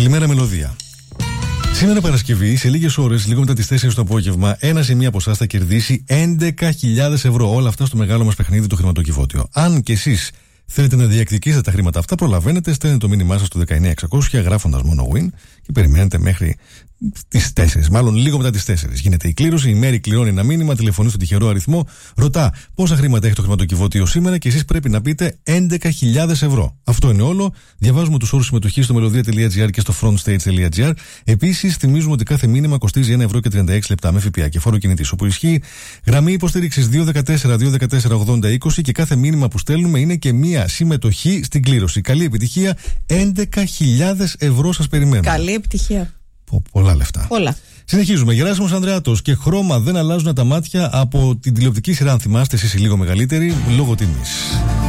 Καλημέρα, Μελωδία. Σήμερα Παρασκευή, σε λίγες ώρες, λίγο μετά τις 4 το απόγευμα, ένας ή μία από εσάς θα κερδίσει 11.000 ευρώ. Όλα αυτά στο μεγάλο μας παιχνίδι, το χρηματοκιβώτιο. Αν και εσείς θέλετε να διεκδικήσετε τα χρήματα αυτά, προλαβαίνετε, στέλνετε το μήνυμά σας στο 19600 γράφοντας μόνο win και περιμένετε μέχρι τις 4. Μάλλον λίγο μετά τις 4. Γίνεται η κλήρωση, η Μέρη κληρώνει ένα μήνυμα, τηλεφωνεί στον τυχερό αριθμό, ρωτά πόσα χρήματα έχει το χρηματοκιβώτιο σήμερα και εσείς πρέπει να πείτε 11.000 ευρώ. Αυτό είναι όλο. Διαβάζουμε τους όρους συμμετοχής στο melodia.gr και στο frontstage.gr. Επίσης, θυμίζουμε ότι κάθε μήνυμα κοστίζει 1,36 με ΦΠΑ και φόρο κινητής. Όπου ισχύει γραμμή υποστήριξης 214-214-80-20 και κάθε μήνυμα που στέλνουμε είναι και μία συμμετοχή στην κλήρωση. Καλή επιτυχία. 11.000 ευρώ σας περιμένουμε. Καλή επιτυχία. Πολλά λεφτά. Πολλά. Συνεχίζουμε. Γεράσιμος Ανδρεάτος και Χρώμα δεν αλλάζουν τα μάτια από την τηλεοπτική σειρά, αν θυμάστε εσείς οι λίγο μεγαλύτεροι, λόγω τιμής.